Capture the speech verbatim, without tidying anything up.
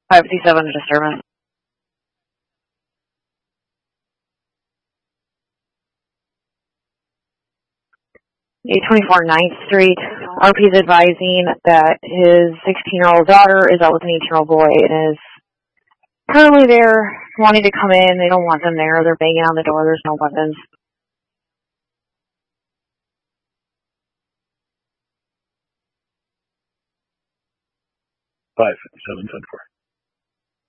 five fifty-seven disturbance. eight twenty-four ninth Street. R P is advising that his sixteen-year-old daughter is out with an eighteen-year-old boy and is currently there wanting to come in. They don't want them there. They're banging on the door. There's no weapons. five fifty-seven ten four.